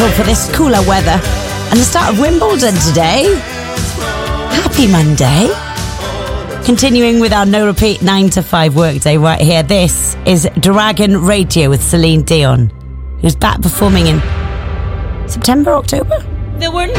For this cooler weather and the start of Wimbledon today. Happy Monday. Continuing with our no repeat 9 to 5 workday right here. This is Dragon Radio with Celine Dion, who's back performing in September, October. There were